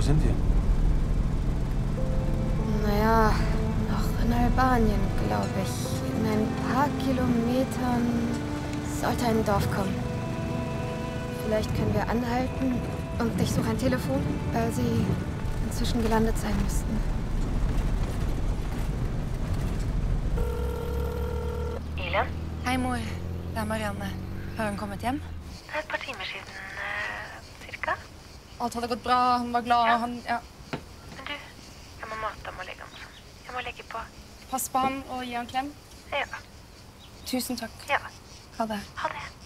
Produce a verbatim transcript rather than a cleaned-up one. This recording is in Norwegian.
sind wir? Naja, noch in Albanien, glaube ich. In ein paar Kilometern sollte ein Dorf kommen. Vielleicht können wir anhalten und ich suche ein Telefon, weil sie inzwischen gelandet sein müssten. Ilan? Hei, mor. Det er Marianne. Har han kommet hjem? Det er et par timer siden, eh, cirka. Alt hadde gått bra, han var glad, Ja. han... Ja. Men du, jeg må mate ham og legge ham og sånn. Jeg må legge på. Pass på ham og gi han klem. Ja. Tusen takk. Ja. Ha det. Ha det.